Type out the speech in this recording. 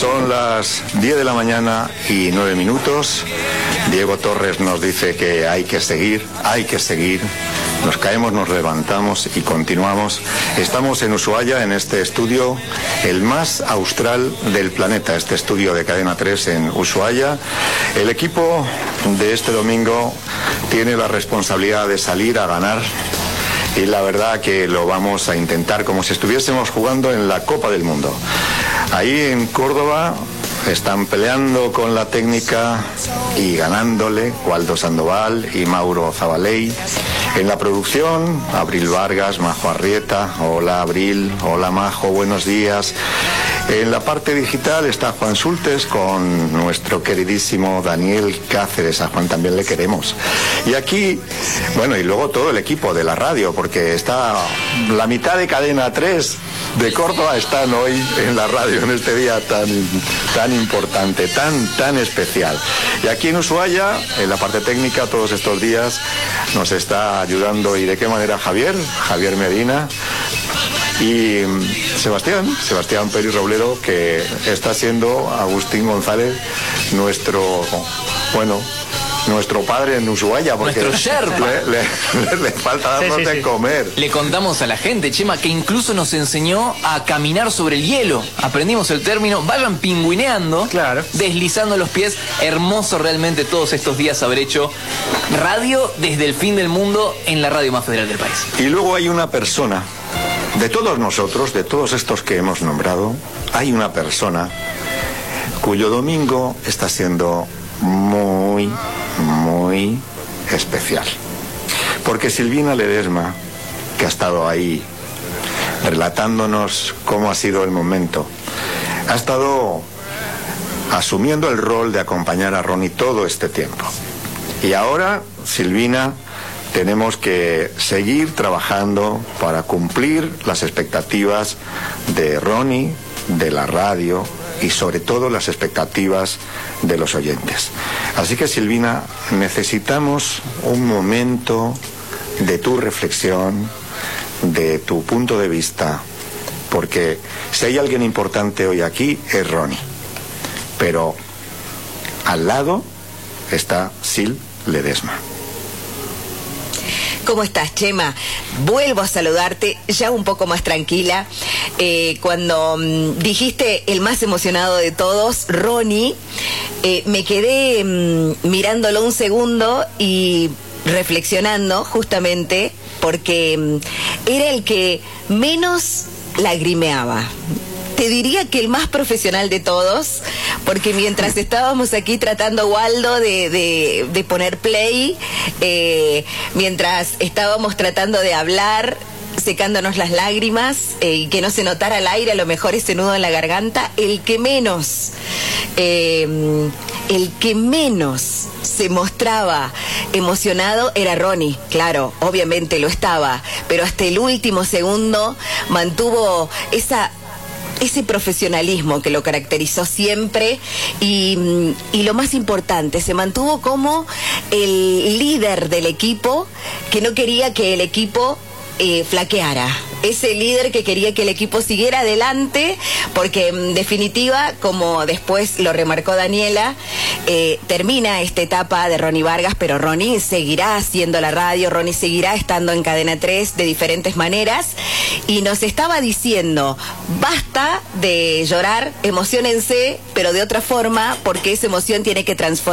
Son las 10 de la mañana y 9 minutos. Diego Torres nos dice que hay que seguir, hay que seguir. Nos caemos, nos levantamos y continuamos. Estamos en Ushuaia, en este estudio, el más austral del planeta, este estudio de Cadena 3 en Ushuaia. El equipo de este domingo tiene la responsabilidad de salir a ganar. Y la verdad que lo vamos a intentar como si estuviésemos jugando en la Copa del Mundo. Ahí en Córdoba están peleando con la técnica y ganándole Waldo Sandoval y Mauro Zabaley. En la producción, Abril Vargas, Majo Arrieta. Hola Abril, hola Majo, buenos días. En la parte digital está Juan Sultes con nuestro queridísimo Daniel Cáceres. A Juan también le queremos. Y aquí, bueno, y luego todo el equipo de la radio, porque está la mitad de Cadena 3 de Córdoba están hoy en la radio, en este día tan importante, tan especial. Y aquí en Ushuaia, en la parte técnica, todos estos días nos está ayudando. ¿Y de qué manera? Javier Medina. Y Sebastián Peri Robledo, que está siendo Agustín González nuestro padre en Ushuaia, porque nuestro Sherpa. Le falta darnos de comer. Le contamos a la gente, Chema, que incluso nos enseñó a caminar sobre el hielo. Aprendimos el término, vayan pingüineando, claro, deslizando los pies. Hermoso realmente todos estos días haber hecho radio desde el fin del mundo en la radio más federal del país. Y luego hay una persona, de todos nosotros, de todos estos que hemos nombrado, hay una persona cuyo domingo está siendo muy especial. Porque Silvina Ledesma, que ha estado ahí relatándonos cómo ha sido el momento, ha estado asumiendo el rol de acompañar a Ronnie todo este tiempo. Y ahora, Silvina, tenemos que seguir trabajando para cumplir las expectativas de Ronnie, de la radio y sobre todo las expectativas de los oyentes. Así que, Silvina, necesitamos un momento de tu reflexión, de tu punto de vista, porque si hay alguien importante hoy aquí es Ronnie, pero al lado está Sil Ledesma. ¿Cómo estás, Chema? Vuelvo a saludarte ya un poco más tranquila. Cuando dijiste el más emocionado de todos, Ronnie, me quedé mirándolo un segundo y reflexionando justamente porque era el que menos lagrimeaba. Te diría que el más profesional de todos, porque mientras estábamos aquí tratando, Waldo, de poner play, mientras estábamos tratando de hablar, secándonos las lágrimas, y que no se notara al aire a lo mejor ese nudo en la garganta, el que menos se mostraba emocionado era Ronnie. Claro, obviamente lo estaba, pero hasta el último segundo mantuvo ese profesionalismo que lo caracterizó siempre y lo más importante, se mantuvo como el líder del equipo, que no quería que el equipo flaqueara. Ese líder que quería que el equipo siguiera adelante, porque en definitiva, como después lo remarcó Daniela, termina esta etapa de Ronnie Vargas, pero Ronnie seguirá haciendo la radio, Ronnie seguirá estando en Cadena 3 de diferentes maneras, y nos estaba diciendo, basta de llorar, emociónense, pero de otra forma, porque esa emoción tiene que transformarse